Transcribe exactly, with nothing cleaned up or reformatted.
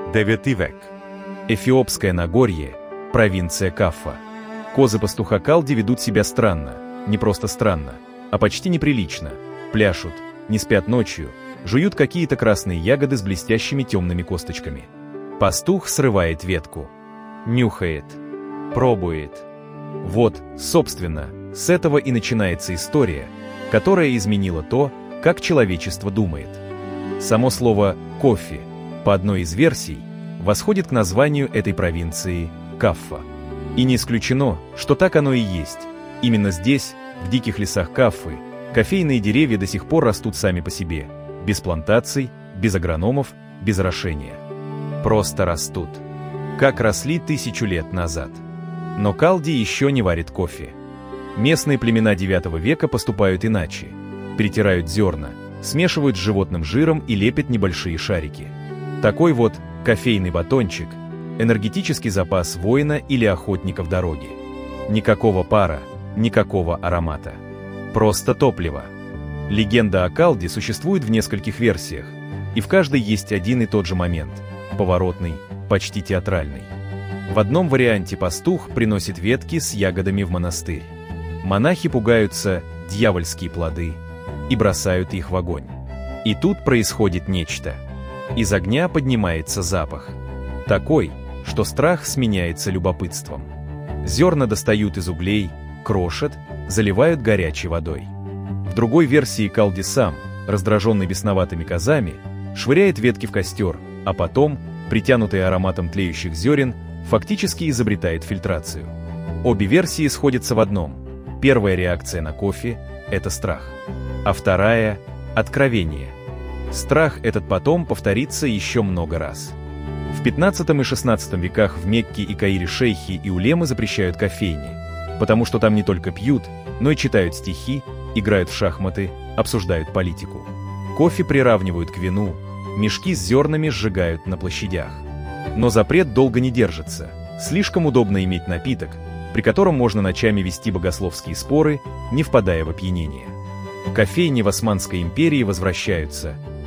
девятый век. Эфиопское Нагорье, провинция Каффа. Козы пастуха Калди ведут себя странно, не просто странно, а почти неприлично. Пляшут, не спят ночью, жуют какие-то красные ягоды с блестящими темными косточками. Пастух срывает ветку, нюхает, пробует. Вот, собственно, с этого и начинается история, которая изменила то, как человечество думает. Само слово «кофе», по одной из версий, восходит к названию этой провинции Каффа. И не исключено, что так оно и есть. Именно здесь, в диких лесах Каффы, кофейные деревья до сих пор растут сами по себе, без плантаций, без агрономов, без орошения. Просто растут. Как росли тысячу лет назад. Но Калди еще не варит кофе. Местные племена девятого века поступают иначе. Перетирают зерна, смешивают с животным жиром и лепят небольшие шарики. Такой вот кофейный батончик – энергетический запас воина или охотника в дороге. Никакого пара, никакого аромата. Просто топливо. Легенда о Калди существует в нескольких версиях, и в каждой есть один и тот же момент – поворотный, почти театральный. В одном варианте пастух приносит ветки с ягодами в монастырь. Монахи пугаются дьявольские плоды и бросают их в огонь. И тут происходит нечто. Из огня поднимается запах. Такой, что страх сменяется любопытством. Зерна достают из углей, крошат, заливают горячей водой. В другой версии Калди сам, раздраженный бесноватыми козами, швыряет ветки в костер, а потом, притянутый ароматом тлеющих зерен, фактически изобретает фильтрацию. Обе версии сходятся в одном. Первая реакция на кофе – это страх. А вторая – откровение. Страх этот потом повторится еще много раз. В пятнадцатом и шестнадцатом веках в Мекке и Каире шейхи и улемы запрещают кофейни, потому что там не только пьют, но и читают стихи, играют в шахматы, обсуждают политику. Кофе приравнивают к вину, мешки с зернами сжигают на площадях. Но запрет долго не держится. Слишком удобно иметь напиток, при котором можно ночами вести богословские споры, не впадая в опьянение. Кофейни в Османской империи возвращаются,